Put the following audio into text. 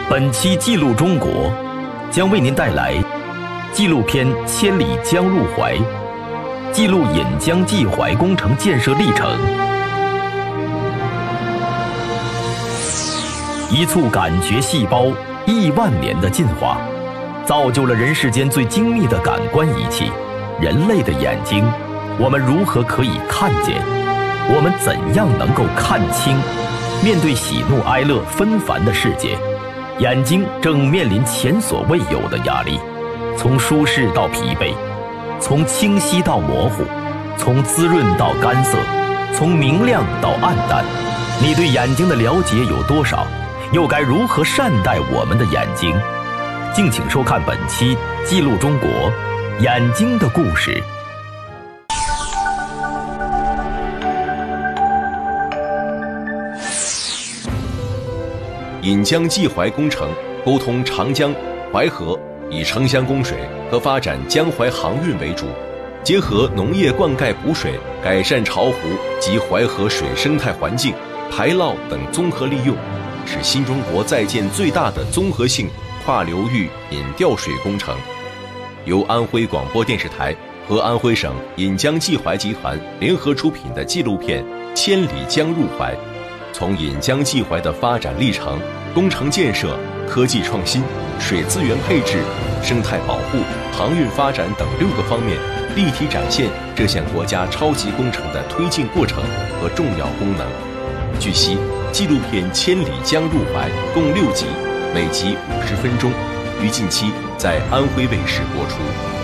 本期记录中国将为您带来纪录片《千里江入怀》，记录引江济淮工程建设历程。一簇感觉细胞亿万年的进化，造就了人世间最精密的感官仪器——人类的眼睛。我们如何可以看见？我们怎样能够看清？面对喜怒哀乐纷繁的世界，眼睛正面临前所未有的压力。从舒适到疲惫，从清晰到模糊，从滋润到干涩，从明亮到暗淡。你对眼睛的了解有多少？又该如何善待我们的眼睛？敬请收看本期《记录中国眼睛的故事》。 引江济淮工程沟通长江、淮河，以城乡供水和发展江淮航运为主，结合农业灌溉补水，改善巢湖及淮河水生态环境、排涝等综合利用，是新中国在建最大的综合性跨流域引调水工程。由安徽广播电视台和安徽省引江济淮集团联合出品的纪录片《千里江入淮》，从引江济淮的发展历程、工程建设、科技创新、水资源配置、生态保护、航运发展等6个方面，立体展现这项国家超级工程的推进过程和重要功能。据悉，纪录片《千里江入淮》共6集，每集50分钟，于近期在安徽卫视播出。